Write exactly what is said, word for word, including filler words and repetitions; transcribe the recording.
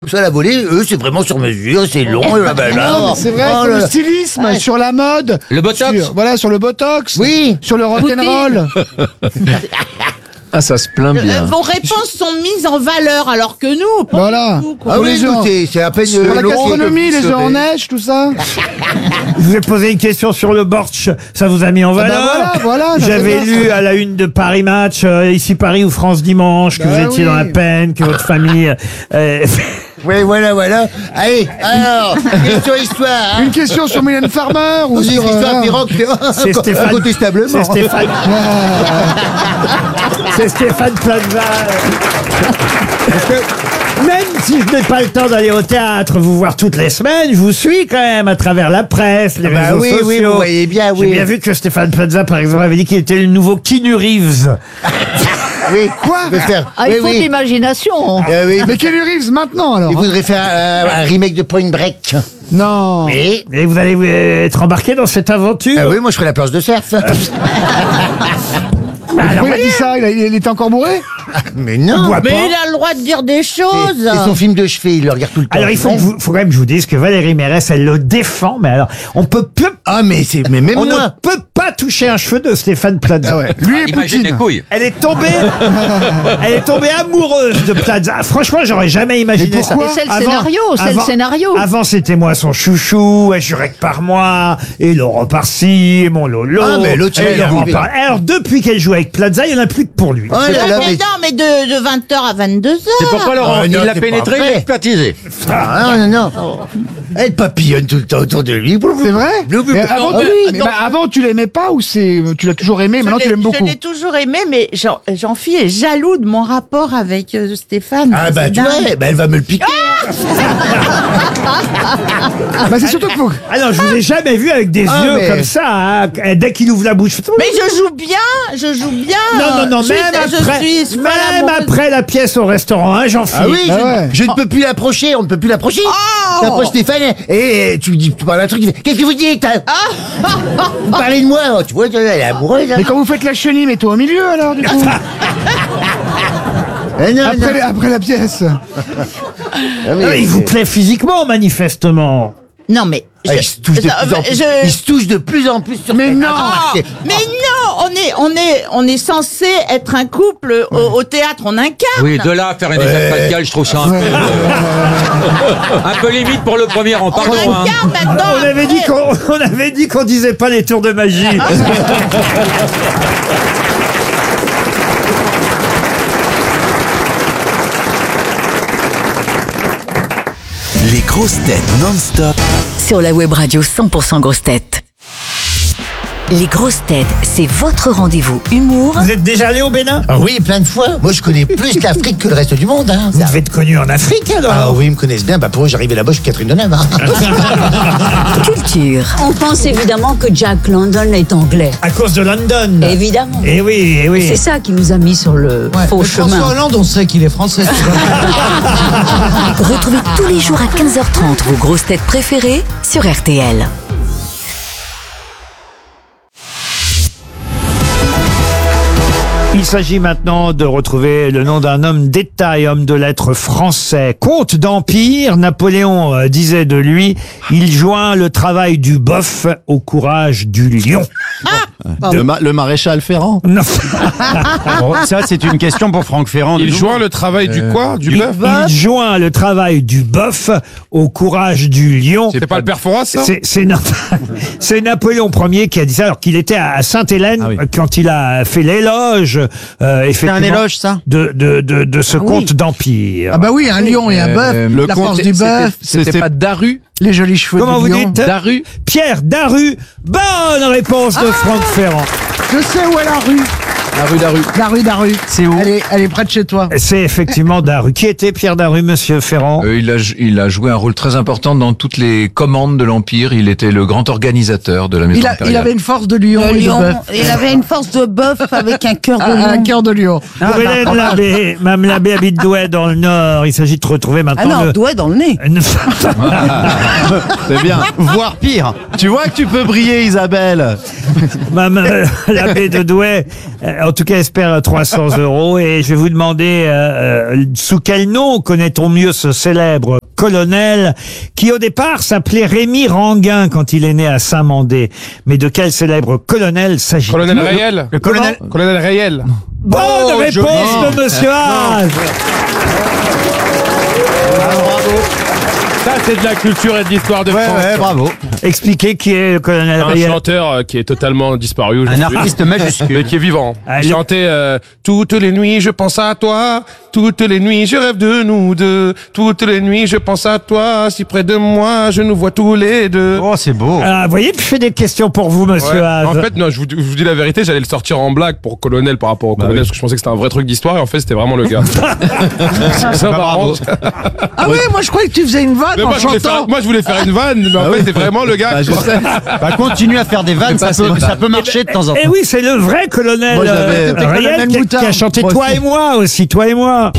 Ça la volée, eux, c'est vraiment sur mesure, c'est long. Là, bah, là, Non, mais c'est vrai, oh sur là le là. stylisme, Ouais. sur la mode. Le botox. Sur, voilà, sur le botox. Oui. Sur le rock'n'roll. Ah, ça se plaint bien. Euh, vos réponses sont mises en valeur, alors que nous, pas Voilà. du tout, quoi. Ah Pour oui, les gens. écoutez, c'est à peine Sur euh, la long gastronomie, que vous les œufs en serez. neige, tout ça. Je vous ai posé une question sur le bortsch, ça vous a mis en Ah bah voilà. voilà, voilà, ça J'avais fait lu bien, ça. à la une de Paris Match, euh, ici Paris ou France Dimanche, que Bah vous étiez oui. dans la peine, que votre famille... euh, Oui, voilà, voilà. Allez, alors, question histoire. Hein. Une question sur Mylène Farmer ou Vous sur... dites histoire, euh, Pirogue, C'est Stéphane. incontestablement. C'est Stéphane. C'est Stéphane Plaza. Parce que même si je n'ai pas le temps d'aller au théâtre vous voir toutes les semaines, je vous suis quand même à travers la presse, les Bah réseaux oui, sociaux. oui, vous voyez bien, oui. J'ai bien vu que Stéphane Plaza, par exemple, avait dit qu'il était le nouveau Keanu Reeves. Oui, Quoi je vais faire. Ah, oui, il faut de oui. l'imagination. Euh, oui. Mais Kenny Reeves maintenant, alors. Il voudrait faire euh, un remake de Point Break. Non. Et Et vous allez euh, être embarqué dans cette aventure. ah oui, moi je ferai la planche de surf. Pourquoi il a dit ça il, a- il était encore bourré. Mais non. Bois Mais pas. il a le droit de dire des choses. C'est son film de chevet, il le regarde tout le temps. Alors il faut, que vous- faut quand même que je vous dise que Valérie Mérès, elle le défend, mais alors on peut plus, Ah mais c'est mais même on ne moi. peut pas toucher un cheveu de Stéphane Plaza. Ah ouais. Lui et Imagine les Poutine. couilles. Elle est tombée, elle est tombée amoureuse de Plaza. Franchement, j'aurais jamais imaginé Mais ça. pourquoi Mais c'est le scénario, c'est le avant- scénario. Avant, c'était moi son chouchou, et jurait que par moi, et Laurent par-ci, et mon Lolo. Ah, mais l'autre, et il a Laurent arrivé. par- Alors, depuis qu'elle joue avec Plaza, il n'y en a plus que pour lui. Oh là là, mais mais... non, mais de, de vingt heures à vingt-deux heures. C'est pourquoi Laurent, Ah, il non, l'a c'est pénétré, pas il vrai. l'a expertisé. Ah, non, non, non. Elle papillonne tout le temps autour de lui. C'est vrai. Blou, blou, Mais blou. avant, Ah tu, oui, mais donc- bah, avant, tu l'aimais pas ou c'est tu l'as toujours aimé, maintenant Je tu l'ai- l'aimes beaucoup. Je l'ai toujours aimé, mais Jean- Jean-Phi est jaloux de mon rapport avec euh, Stéphane. Ah bah C'est tu dingue. vois, bah, elle va me le piquer. Bah c'est surtout que faut... Ah non, je vous ai jamais vu avec des Ah, yeux mais- comme ça, hein. Dès qu'il ouvre la bouche. Mais je joue bien, je joue bien. Non, non, non, je, même je après, suis folle même amoureuse. après la pièce au restaurant, hein, Jean-Philippe. Ah oui, je, Ah ouais. je ne peux plus l'approcher, on ne peut plus l'approcher. Oh Tu approches Stéphane et tu lui dis, tu parles un truc, il fait, qu'est-ce que vous dites hein Vous parlez de moi, oh, tu vois, elle est amoureuse. hein. Mais quand vous faites la chenille, mets-toi au milieu alors du coup. Ah, non, après, non. les- après la pièce. Ah, mais- Ah, il vous plaît physiquement, manifestement. Non, mais. Ah, je- il se touche de je- plus en plus. je- Il se touche de plus en plus sur Mais cette- non. Ah, Oh, mais non, on est, on est, on est censé être un couple au, au théâtre, on incarne. Oui, de là à faire une effet Pascal, je trouve ça un peu, euh, un peu limite pour le premier rang. On Pardon, hein. incarne maintenant. On avait dit qu'on on avait dit qu'on disait pas les tours de magie. Les grosses têtes non-stop Sur la web radio cent pour cent grosses têtes. Les grosses têtes, c'est votre rendez-vous humour Vous êtes déjà allé au Bénin? Ah oui, plein de fois. Moi, je connais plus l'Afrique que le reste du monde. Hein. Vous devez être connu en Afrique alors. Ah oui, ils me connaissent bien. Bah pour eux, j'arrivais là-bas, je suis Catherine Deneuve. Hein. culture. On pense évidemment que Jack London est anglais. À cause de London. Évidemment. Eh oui, eh oui. C'est ça qui nous a mis sur le faux chemin. Hollande, on sait qu'il est français. Retrouvez tous les jours à quinze heures trente vos grosses têtes préférées sur R T L. Il s'agit maintenant de retrouver le nom d'un homme d'État et homme de lettres français. Comte d'Empire, Napoléon euh, disait de lui, il joint le travail du bœuf au courage du lion. Le, ma- le maréchal Ferrand. Non. Bon, ça, c'est une question pour Franck Ferrand. Il joint le travail du quoi Du bœuf Il joint le travail du bœuf au courage du lion. C'est pas le père Fouras, ça C'est c'est Na- c'est Napoléon Ier qui a dit ça alors qu'il était à Sainte-Hélène Ah oui. quand il a fait l'éloge euh, effectivement, ça de, de, de, de ce oui. comte d'Empire. Ah bah oui, un lion et un bœuf, le la comte- force du bœuf, C'était c'était pas Daru. les jolis cheveux Comment du vous lion. dites Daru. Pierre Daru. Bonne réponse de Franck Ferrand. Je sais où est la rue. La rue Daru. La rue Daru. C'est où Elle est, elle est près de chez toi. C'est effectivement Daru. Qui était Pierre Daru, monsieur Ferrand? Euh, il, a, il a joué un rôle très important dans toutes les commandes de l'Empire. Il était le grand organisateur de la maison Il, a- impériale. il avait une force de lion Le et de lion, bœuf. il avait une force de bœuf avec un cœur de Un, un lion. cœur de lion. Pour Hélène Labbé, Mme Labbé habite Douai dans le Nord. Il s'agit de retrouver Ah maintenant non, le... doigt dans le nez. C'est bien. Voire pire. Tu vois que tu peux briller, Isabelle. Mme Labbé de Douai. Euh, en tout cas, espère trois cents euros. Et je vais vous demander euh, euh, sous quel nom connaît-on mieux ce célèbre colonel qui, au départ, s'appelait Rémy Ranguin quand il est né à Saint-Mandé. Mais de quel célèbre colonel s'agit-il? Colonel Rayel. Le colonel... Colonel Rayel. Bonne Oh, réponse joli. de Monsieur Haas. Ça, c'est de la culture et de l'histoire de Ouais, France. ouais, bravo. Expliquez qui est le colonel Un Rayel. chanteur euh, qui est totalement disparu aujourd'hui. Un artiste majuscule. Mais qui est vivant. Ah, Il le- chantait euh, toutes les nuits je pense à toi, toutes les nuits je rêve de nous deux, toutes les nuits je pense à toi, si près de moi je nous vois tous les deux. Oh, c'est beau. Ah, vous voyez, je fais des questions pour vous, Monsieur Ouais. Haas. En fait, non, je vous, je vous dis la vérité, j'allais le sortir en blague pour colonel par rapport au colonel, parce que je pensais que c'était un vrai truc d'histoire, et en fait, c'était vraiment le gars. C'est ça, marrant. Ah oui, moi je croyais que tu faisais une vanne Mais en moi, je voulais chantant. faire, moi, je voulais faire une vanne, mais en fait, c'est vraiment le gars. quoi. Bah, continue à faire des vannes, ça peut, ça peut marcher de temps en temps. Eh oui, c'est le vrai colonel Moi, j'avais- euh, C'était Rayel colonel qui, a- Moutard. qui a chanté Moi Toi aussi. et moi aussi, Toi et moi.